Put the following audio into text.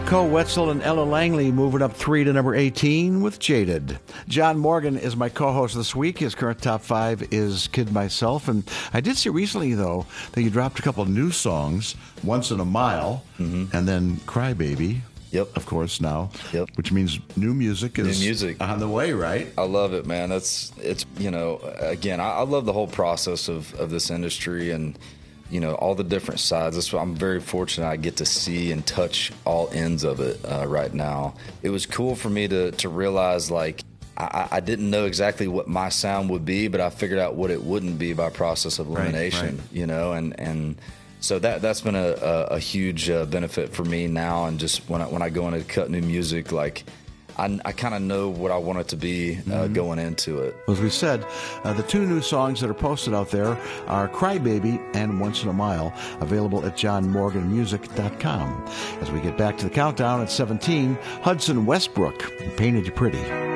Nicole Wetzel and Ella Langley moving up 3 to number 18 with Jaded. John Morgan is my co-host this week. His current top 5 is Kid Myself. And I did see recently, though, that you dropped a couple of new songs, Once in a Mile, and then Crybaby. Yep. Of course, now. Yep. Which means new music is on the way, right? I love it, man. It's again, I love the whole process of this industry and, all the different sides. That's why I'm very fortunate I get to see and touch all ends of it right now. It was cool for me to realize, like, I didn't know exactly what my sound would be, but I figured out what it wouldn't be by process of elimination, right. and so that's been a huge benefit for me now. And just when I go in to cut new music, like, I kind of know what I want it to be going into it. As we said, the 2 new songs that are posted out there are Crybaby and Once in a Mile, available at johnmorganmusic.com. As we get back to the countdown at 17, Hudson Westbrook, Painted You Pretty.